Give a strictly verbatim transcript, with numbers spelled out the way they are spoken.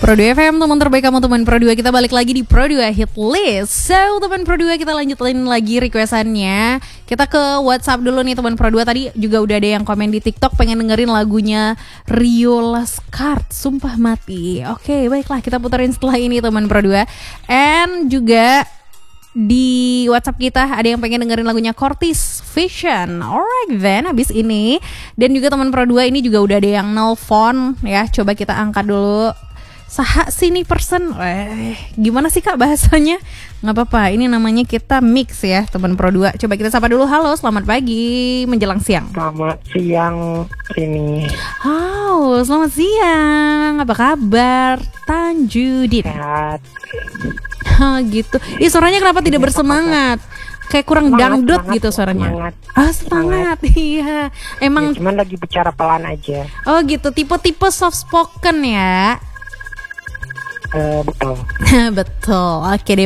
Pro dua F M, teman terbaik kamu, teman Pro dua. Kita balik lagi di Pro dua Hit List. So, teman Pro dua, kita lanjutin lagi requestannya. Kita ke WhatsApp dulu nih, teman Pro dua. Tadi juga udah ada yang komen di TikTok pengen dengerin lagunya Rio Laskart, Sumpah Mati. Oke, baiklah, kita puterin setelah ini, teman Pro dua. And juga di WhatsApp kita ada yang pengen dengerin lagunya Cortis Vision. Alright then, habis ini. Dan juga teman Pro dua ini juga udah ada yang nelfon ya. Coba kita angkat dulu. Saha sini person, eh gimana sih kak bahasanya? Nggak apa-apa, ini namanya kita mix ya, teman Pro dua. Coba kita sapa dulu. Halo, selamat pagi menjelang siang. Selamat siang ini. Halo, selamat siang. Apa kabar, Tanjudin? Sehat. Hah, gitu. Ih, suaranya kenapa tidak bersemangat? Kayak kurang Semangat, dangdut semangat, gitu suaranya. semangat. Ah, semangat. Iya. Emang Ya, cuman lagi bicara pelan aja. oh gitu, tipe-tipe soft spoken ya. Eh, betul. Betul. Oke deh.